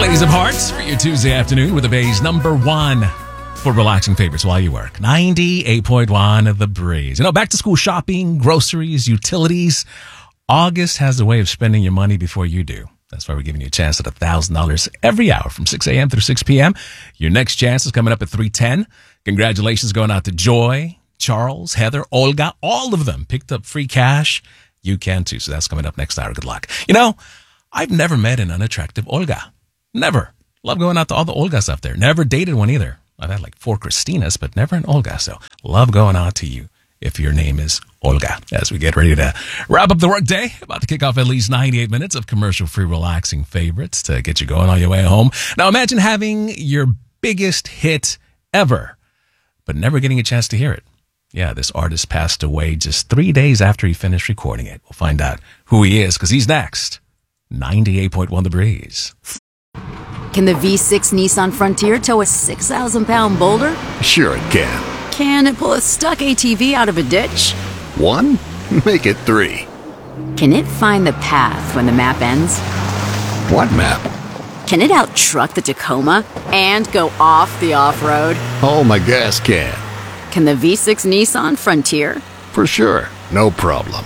Blaze of Hearts for your Tuesday afternoon with the Bay's number one for relaxing favorites while you work. 98.1 of The Breeze. Back to school shopping, groceries, utilities. August has a way of spending your money before you do. That's why we're giving you a chance at $1,000 every hour from 6 a.m. through 6 p.m. Your next chance is coming up at 3:10. Congratulations going out to Joy, Charles, Heather, Olga. All of them picked up free cash. You can too. So that's coming up next hour. Good luck. I've never met an unattractive Olga. Never. Love going out to all the Olgas out there. Never dated one either. I've had like 4 Christinas, but never an Olga. So love going out to you if your name is Olga. As we get ready to wrap up the workday, about to kick off at least 98 minutes of commercial-free relaxing favorites to get you going on your way home. Now imagine having your biggest hit ever, but never getting a chance to hear it. Yeah, this artist passed away just 3 days after he finished recording it. We'll find out who he is because he's next. 98.1 The Breeze. Can the V6 Nissan Frontier tow a 6,000-pound boulder? Sure it can. Can it pull a stuck ATV out of a ditch? 1? Make it 3. Can it find the path when the map ends? What map? Can it out-truck the Tacoma and go off the off-road? Oh, my gas can. Can the V6 Nissan Frontier? For sure. No problem.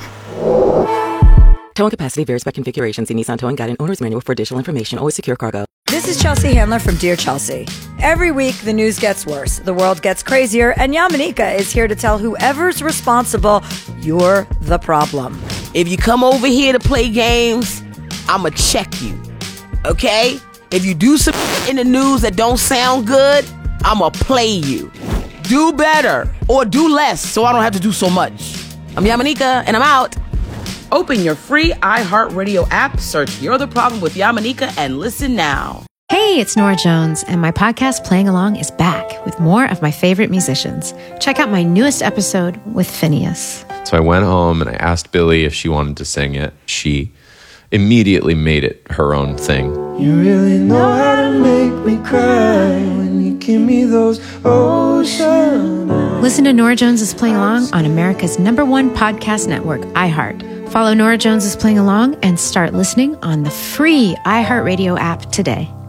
Towing capacity varies by configuration. See Nissan Towing Guide and Owner's Manual for additional information. Always secure cargo. This is Chelsea Handler from Dear Chelsea. Every week, the news gets worse, the world gets crazier, and Yamanika is here to tell whoever's responsible, you're the problem. If you come over here to play games, I'ma check you, okay? If you do some in the news that don't sound good, I'ma play you. Do better, or do less, so I don't have to do so much. I'm Yamanika, and I'm out. Open your free iHeartRadio app, search You're the Problem with Yamanika, and listen now. Hey, it's Nora Jones, and my podcast Playing Along is back with more of my favorite musicians. Check out my newest episode with Phineas. So I went home and I asked Billy if she wanted to sing it. She immediately made it her own thing. You really know how to make me cry when you give me those ocean eyes. Listen to Nora Jones is Playing Along on America's #1 podcast network, iHeart. Follow Nora Jones is Playing Along and start listening on the free iHeartRadio app today.